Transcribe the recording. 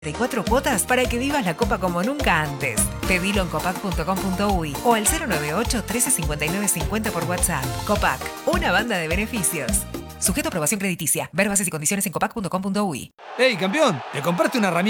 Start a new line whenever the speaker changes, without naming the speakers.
4 cuotas para que vivas la Copa como nunca antes. Pedilo en copac.com.uy o al 098 135950 por WhatsApp. Copac, una banda de beneficios. Sujeto a aprobación crediticia. Ver bases y condiciones en copac.com.uy.
¡Hey, campeón! ¿Te compraste una herramienta